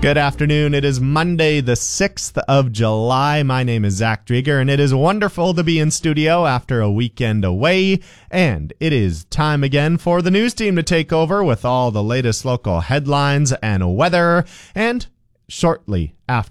Good afternoon. It is Monday, the 6th of July. My name is Zach Drieger, and it is wonderful to be in studio after a weekend away. And it is time again for the news team to take over with all the latest local headlines and weather. And shortly after